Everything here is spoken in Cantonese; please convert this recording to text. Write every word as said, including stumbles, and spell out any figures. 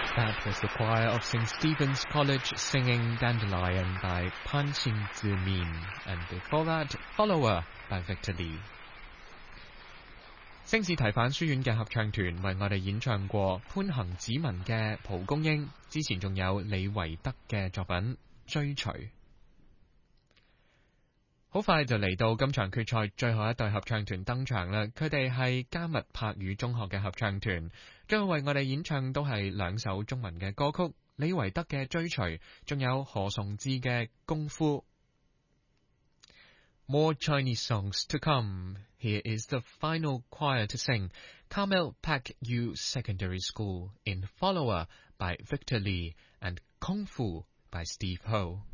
That was the choir of Saint Stephen's College singing Dandelion by Pan Xingzimin, and before that, Follower by Victor Lee. 星士提反書院嘅合唱團為我哋演唱過潘行子文嘅《蒲公英》，之前仲有李維德嘅作品《追隨》。好快就嚟到今場決賽最後一隊合唱團登場啦！佢哋係加密柏語中學嘅合唱團，將會為我哋演唱都係兩首中文嘅歌曲，李維德嘅《追隨》，仲有何崇智嘅《功夫》。More Chinese songs to come. Here is the final choir to sing Carmel Pak U Secondary School in Follower by Victor Lee and Kung Fu by Steve Ho.